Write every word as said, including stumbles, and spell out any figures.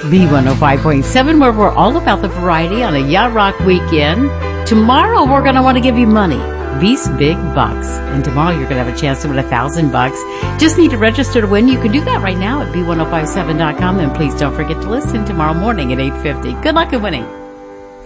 B one oh five point seven, where we're all about the variety on a Yacht Rock weekend. Tomorrow, we're going to want to give you money. These big bucks. And tomorrow, you're going to have a chance to win a thousand bucks. Just need to register to win. You can do that right now at B one oh five seven dot com. And please don't forget to listen tomorrow morning at eight fifty. Good luck in winning.